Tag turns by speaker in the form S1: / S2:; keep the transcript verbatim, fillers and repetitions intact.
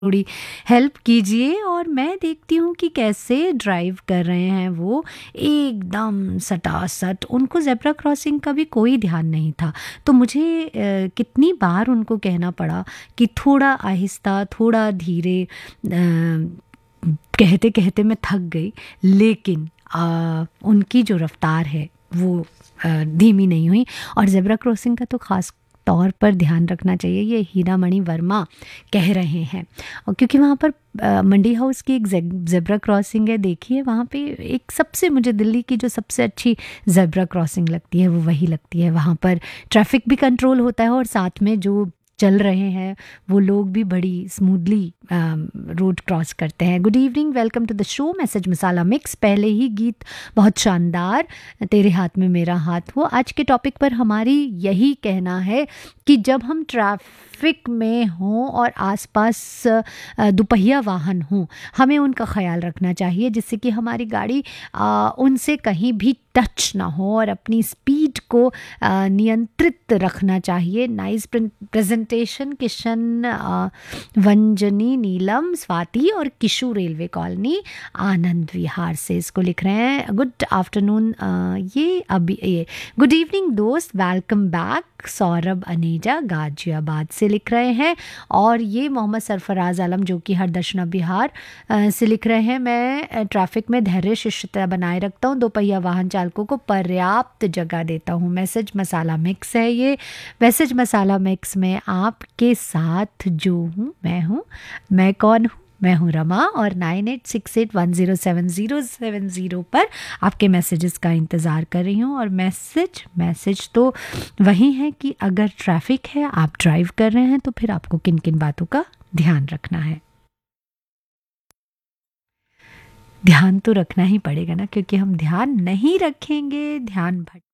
S1: थोड़ी हेल्प कीजिए। और मैं देखती हूँ कि कैसे ड्राइव कर रहे हैं वो, एकदम सटासट, उनको ज़ेब्रा क्रॉसिंग का भी कोई ध्यान नहीं था। तो मुझे अ, कितनी बार उनको कहना पड़ा कि थोड़ा आहिस्ता, थोड़ा धीरे। अ, कहते कहते मैं थक गई, लेकिन अ, उनकी जो रफ्तार है वो अ, धीमी नहीं हुई। और ज़ेब्रा क्रॉसिंग का तो ख़ास तौर पर ध्यान रखना चाहिए, ये हीरामणि वर्मा कह रहे हैं। और क्योंकि वहाँ पर अ, मंडी हाउस की एक ज़ेब्रा क्रॉसिंग है, देखिए वहाँ पे एक सबसे, मुझे दिल्ली की जो सबसे अच्छी ज़ेब्रा क्रॉसिंग लगती है वो वही लगती है। वहाँ पर ट्रैफिक भी कंट्रोल होता है और साथ में जो चल रहे हैं वो लोग भी बड़ी स्मूथली रोड क्रॉस करते हैं। Good evening, welcome to the show message masala mix. पहले ही गीत बहुत शानदार, तेरे हाथ में मेरा हाथ हो। आज के टॉपिक पर हमारी यही कहना है कि जब हम ट्रैफिक में हों और आसपास अ, दुपहिया वाहन हों, हमें उनका ख्याल रखना चाहिए जिससे कि हमारी गाड़ी अ, उनसे कहीं भी टच ना हो, और अपनी स्पीड को अ, नियंत्रित रखना चाहिए। नाइस प्रेजेंटेशन किशन, अ, वंजनी, नीलम, स्वाति और किशु रेलवे कॉलोनी आनंद विहार से इसको लिख रहे हैं। गुड आफ्टरनून, ये अभी ये गुड इवनिंग दोस्त, वेलकम बैक। सौरभ अनेजा गाजियाबाद से लिख रहे हैं। और ये मोहम्मद सरफराज आलम जो कि हरदर्शना बिहार अ, से लिख रहे हैं, मैं अ, ट्रैफिक में धैर्य शिष्टता बनाए रखता हूँ, दोपहिया वाहन चालकों को पर्याप्त जगह देता हूँ। मैसेज मसाला मिक्स है ये। मैसेज मसाला मिक्स में आपके साथ जो हूँ मैं हूँ, मैं कौन हूँ, मैं हूँ रमा। और nine eight six eight one zero seven zero seven zero पर आपके मैसेजेस का इंतज़ार कर रही हूँ। और मैसेज मैसेज तो वही है कि अगर ट्रैफिक है, आप ड्राइव कर रहे हैं, तो फिर आपको किन किन बातों का ध्यान रखना है। ध्यान तो रखना ही पड़ेगा ना, क्योंकि हम ध्यान नहीं रखेंगे, ध्यान भट